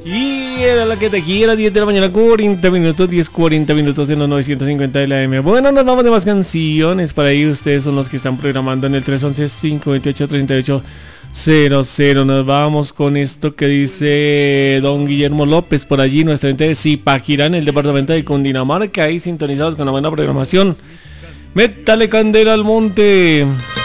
Y era la que te quiera, 10 de la mañana, 40 minutos, 10:40 minutos en los 950 de la M. Bueno, nos vamos de más canciones. Para ahí ustedes son los que están programando en el 311-528-3800. Nos vamos con esto que dice don Guillermo López por allí, nuestra gente de Zipaquirá, en el departamento de Cundinamarca, ahí sintonizados con la buena programación. Métale candela al monte.